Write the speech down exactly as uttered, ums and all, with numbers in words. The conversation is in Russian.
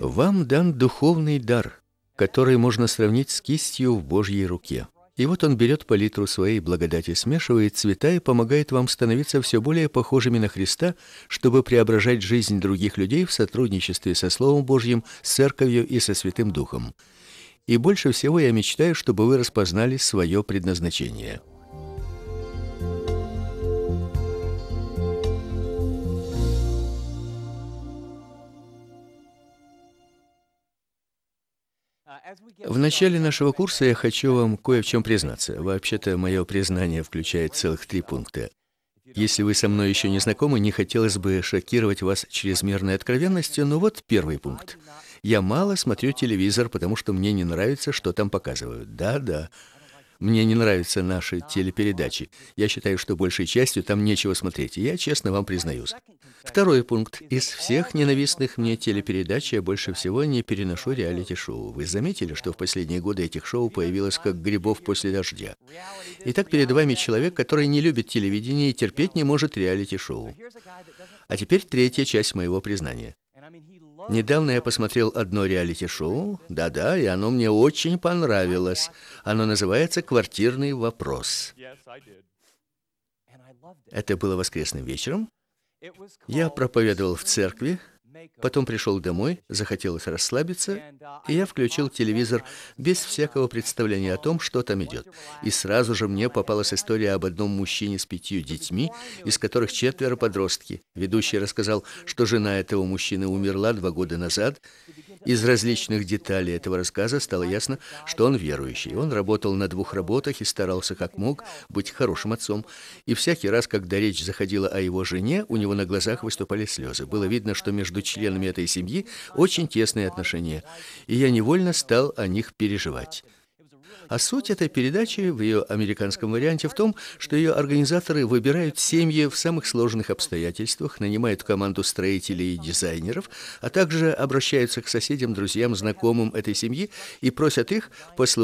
Вам дан духовный дар, который можно сравнить с кистью в Божьей руке. И вот он берет палитру своей благодати, смешивает цвета и помогает вам становиться все более похожими на Христа, чтобы преображать жизнь других людей в сотрудничестве со Словом Божьим, с Церковью и со Святым Духом. И больше всего я мечтаю, чтобы вы распознали свое предназначение. В начале нашего курса я хочу вам кое в чем признаться. Вообще-то, мое признание включает целых три пункта. Если вы со мной еще не знакомы, не хотелось бы шокировать вас чрезмерной откровенностью, но вот первый пункт. Я мало смотрю телевизор, потому что мне не нравится, что там показывают. Да-да. Мне не нравятся наши телепередачи. Я считаю, что большей частью там нечего смотреть, и я честно вам признаюсь. Второй пункт. Из всех ненавистных мне телепередач я больше всего не переношу реалити-шоу. Вы заметили, что в последние годы этих шоу появилось как грибов после дождя? Итак, перед вами человек, который не любит телевидение и терпеть не может реалити-шоу. А теперь третья часть моего признания. Недавно я посмотрел одно реалити-шоу, да-да, и оно мне очень понравилось. Оно называется «Квартирный вопрос». Это было воскресным вечером. Я проповедовал в церкви, потом пришел домой, захотелось расслабиться, и я включил телевизор без всякого представления о том, что там идет. И сразу же мне попалась история об одном мужчине с пятью детьми, из которых четверо подростки. Ведущий рассказал, что жена этого мужчины умерла два года назад. Из различных деталей этого рассказа стало ясно, что он верующий. Он работал на двух работах и старался как мог быть хорошим отцом. И всякий раз, когда речь заходила о его жене, у него на глазах выступали слезы. Было видно, что между членами этой семьи очень тесные отношения, и я невольно стал о них переживать. А суть этой передачи в ее американском варианте в том, что ее организаторы выбирают семьи в самых сложных обстоятельствах, нанимают команду строителей и дизайнеров, а также обращаются к соседям, друзьям, знакомым этой семьи и просят их послужить